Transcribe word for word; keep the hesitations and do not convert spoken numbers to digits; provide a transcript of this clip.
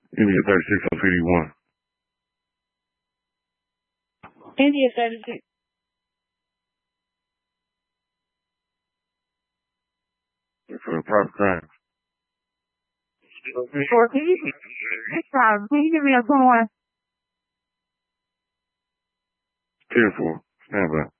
India thirty-six on P D one. India thirty-six. For the proper crime. Or can you, next time, can you give me a good one? ten four. Stand by.